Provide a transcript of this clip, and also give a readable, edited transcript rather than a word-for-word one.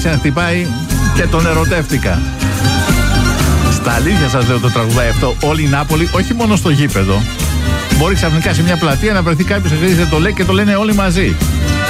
άρχισε να χτυπάει και τον ερωτεύτηκα. Στα αλήθεια σας λέω, το τραγουδάει αυτό όλη η Νάπολη, όχι μόνο στο γήπεδο. Μπορεί ξαφνικά σε μια πλατεία να βρεθεί κάποιος να το λέει και το λένε όλοι μαζί.